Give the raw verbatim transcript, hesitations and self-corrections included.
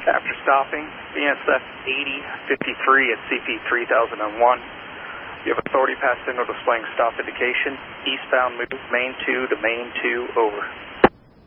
After stopping, B N S F eighty fifty-three at C P three thousand one. You have authority pass signal displaying stop indication. Eastbound move main two to main two, over.